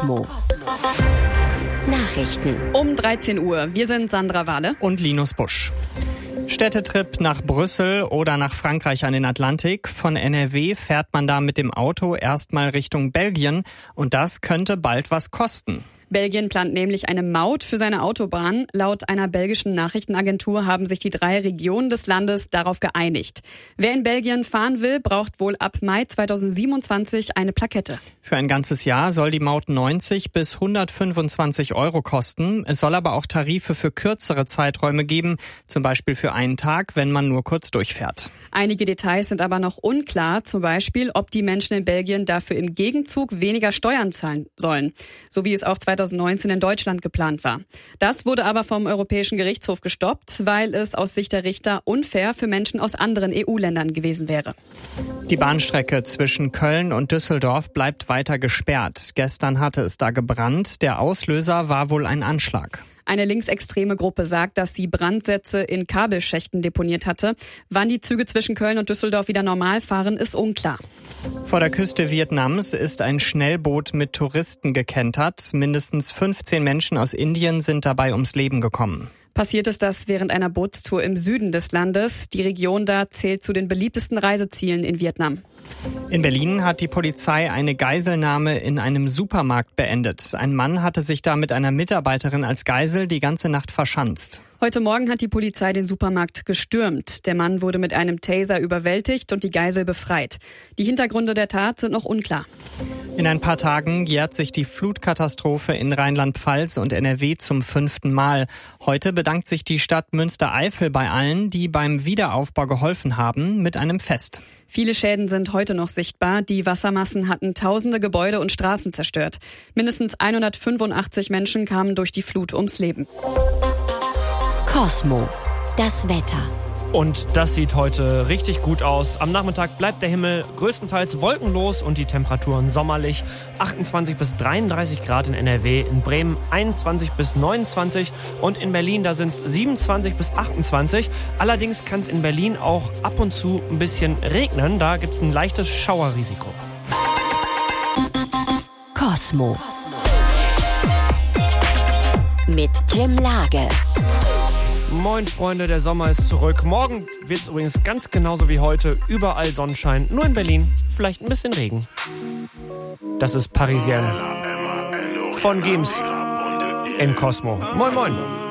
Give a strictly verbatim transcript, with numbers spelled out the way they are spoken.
Cosmo. Nachrichten. Um dreizehn Uhr. Wir sind Sandra Wahle und Linus Busch. Städtetrip nach Brüssel oder nach Frankreich an den Atlantik. Von N R W fährt man da mit dem Auto erstmal Richtung Belgien und das könnte bald was kosten. Belgien plant nämlich eine Maut für seine Autobahn. Laut einer belgischen Nachrichtenagentur haben sich die drei Regionen des Landes darauf geeinigt. Wer in Belgien fahren will, braucht wohl ab Mai zweitausendsiebenundzwanzig eine Plakette. Für ein ganzes Jahr soll die Maut neunzig bis hundertfünfundzwanzig Euro kosten. Es soll aber auch Tarife für kürzere Zeiträume geben, zum Beispiel für einen Tag, wenn man nur kurz durchfährt. Einige Details sind aber noch unklar, zum Beispiel, ob die Menschen in Belgien dafür im Gegenzug weniger Steuern zahlen sollen, so wie es auch zweitausendneunzehn in Deutschland geplant war. Das wurde aber vom Europäischen Gerichtshof gestoppt, weil es aus Sicht der Richter unfair für Menschen aus anderen E U-Ländern gewesen wäre. Die Bahnstrecke zwischen Köln und Düsseldorf bleibt weiter gesperrt. Gestern hatte es da gebrannt. Der Auslöser war wohl ein Anschlag. Eine linksextreme Gruppe sagt, dass sie Brandsätze in Kabelschächten deponiert hatte. Wann die Züge zwischen Köln und Düsseldorf wieder normal fahren, ist unklar. Vor der Küste Vietnams ist ein Schnellboot mit Touristen gekentert. Mindestens fünfzehn Menschen aus Indien sind dabei ums Leben gekommen. Passiert ist das während einer Bootstour im Süden des Landes. Die Region da zählt zu den beliebtesten Reisezielen in Vietnam. In Berlin hat die Polizei eine Geiselnahme in einem Supermarkt beendet. Ein Mann hatte sich da mit einer Mitarbeiterin als Geisel die ganze Nacht verschanzt. Heute Morgen hat die Polizei den Supermarkt gestürmt. Der Mann wurde mit einem Taser überwältigt und die Geisel befreit. Die Hintergründe der Tat sind noch unklar. In ein paar Tagen jährt sich die Flutkatastrophe in Rheinland-Pfalz und N R W zum fünften Mal. Heute bedankt sich die Stadt Münstereifel bei allen, die beim Wiederaufbau geholfen haben, mit einem Fest. Viele Schäden sind heute noch sichtbar. Die Wassermassen hatten tausende Gebäude und Straßen zerstört. Mindestens hundertfünfundachtzig Menschen kamen durch die Flut ums Leben. Cosmo, das Wetter. Und das sieht heute richtig gut aus. Am Nachmittag bleibt der Himmel größtenteils wolkenlos und die Temperaturen sommerlich. achtundzwanzig bis dreiunddreißig Grad in N R W, in Bremen einundzwanzig bis neunundzwanzig und in Berlin, da sind es siebenundzwanzig bis achtundzwanzig. Allerdings kann es in Berlin auch ab und zu ein bisschen regnen. Da gibt es ein leichtes Schauerrisiko. Cosmo. Mit Jim Lage. Moin Freunde, der Sommer ist zurück. Morgen wird es übrigens ganz genauso wie heute. Überall Sonnenschein, nur in Berlin vielleicht ein bisschen Regen. Das ist Parisienne von Gims in Cosmo. Moin moin.